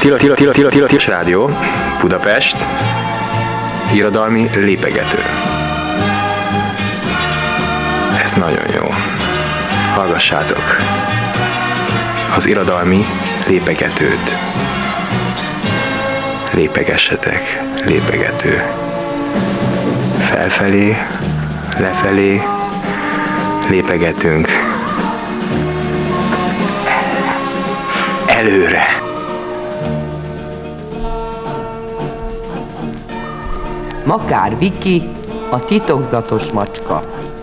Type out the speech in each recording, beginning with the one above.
Tilos Rádió, Budapest, irodalmi lépegető. Ez nagyon jó. Hallgassátok az irodalmi lépegetőt. Lépegessetek, lépegető. Felfelé, lefelé, lépegetünk. Előre. Makár Viki, a titokzatos macska.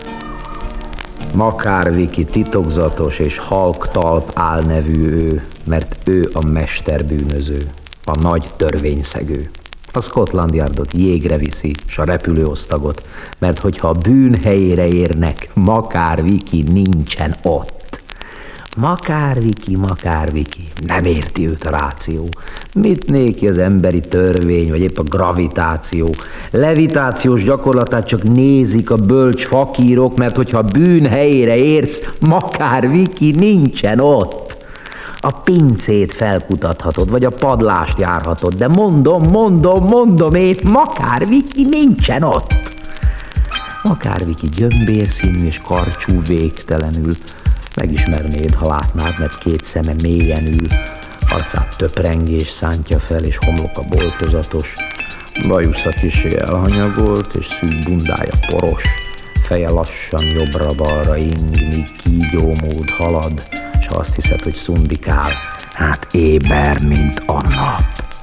Makár Viki titokzatos és halktalp álnevű ő, mert ő a mesterbűnöző, a nagy törvényszegő. A Scotland Yardot jégre viszi, s a repülőosztagot, mert hogyha a bűn helyére érnek, Makár Viki nincsen ott. Makár Viki, nem érti őt a ráció. Mit néki az emberi törvény, vagy épp a gravitáció? Levitációs gyakorlatát csak nézik a bölcs fakírok, mert hogyha bűn helyére érsz, Makár Viki nincsen ott. A pincét felkutathatod, vagy a padlást járhatod, de mondom én, Makár Viki nincsen ott. Makár Viki gyömbérszínű és karcsú végtelenül. Megismernéd, ha látnád, mert két szeme mélyen ül, arcát töprengés szántja fel, és homloka boltozatos, bajusza kissé elhanyagolt, és szűk bundája poros, feje lassan jobbra-balra ing, míg kígyómód halad, és ha azt hiszed, hogy szundikál, hát éber, mint a nap.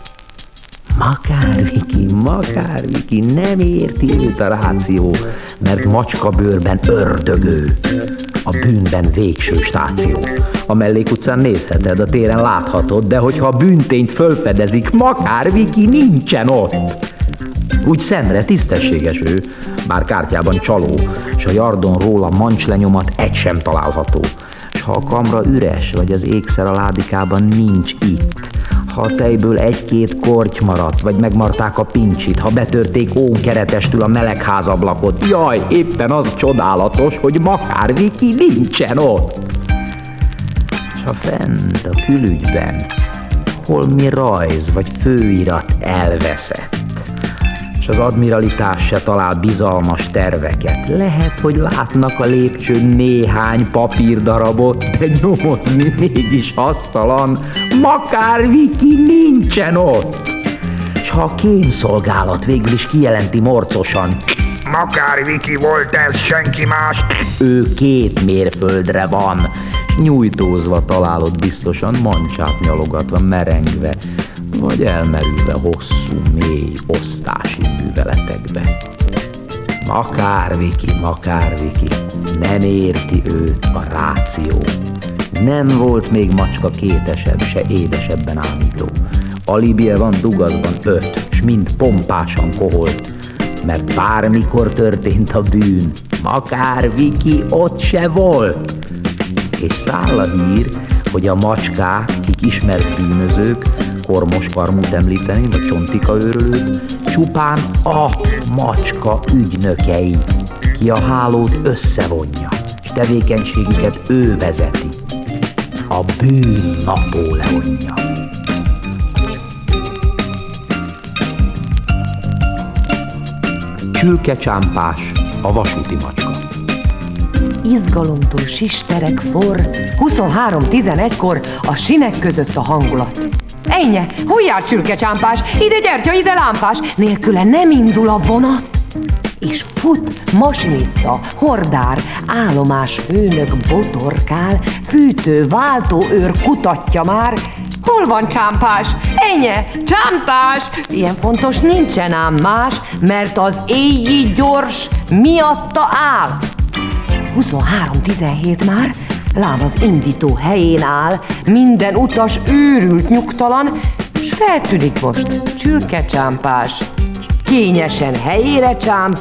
Makár Viki, nem érti őt a ráció, mert macskabőrben ördögő, a bűnben végső stáció. A mellékutcán nézheted, a téren láthatod, de hogyha a bűntényt fölfedezik, Makár Viki nincsen ott. Úgy szemre tisztességes ő, bár kártyában csaló, s a Yardon róla mancslenyomat egy sem található. S ha a kamra üres, vagy az ékszer a ládikában nincs itt, ha a tejből egy-két korty maradt, vagy megmarták a pincsit, ha betörték ónkeretestül a melegházablakot, jaj, éppen az csodálatos, hogy Makár Viki nincsen ott. S ha fent a külügyben holmi rajz vagy főirat elveszett, és az admiralitás se talál bizalmas terveket, lehet, hogy látnak a lépcsőn néhány papírdarabot, de nyomozni mégis hasztalan, Makár Viki nincsen ott. És ha a kémszolgálat végül is kijelenti morcosan, Makár Viki volt ez, senki más, ő 2 mérföldre van, nyújtózva találod biztosan, mancsát nyalogatva, merengve, vagy elmerülve hosszú, mély osztási műveletekbe. Makár Viki, nem érti őt a ráció. Nem volt még macska kétesebb, se édesebben ámító. Alibije van dugazban 5, s mind pompásan koholt, mert bármikor történt a bűn, Makár Viki ott se volt. És száll a hír, hogy a macskák, kik ismert bűnözők, kormos karmút említeni, vagy csontika őrölőt, csupán a macska ügynökei, ki a hálót összevonja, és tevékenységüket ő vezeti. A bűn Napóleonja. Csülkecsámpás, a vasúti macska. Izgalomtól sisterek forr, 23:11-kor a sinek között a hangulat. Ejnye, hol jár csülkecsámpás? Ide gyertya, ide lámpás! Nélküle nem indul a vonat. És fut masinista, hordár, állomás főnök botorkál, fűtő, váltóőr kutatja már. Hol van csámpás? Ejnye, csámpás! Ilyen fontos nincsen ám más, mert az éjjé gyors miatta áll. 23:17 már, lám az indító helyén áll, minden utas őrült nyugtalan, s feltűnik most csülkecsámpás. Kényesen helyére csámpás.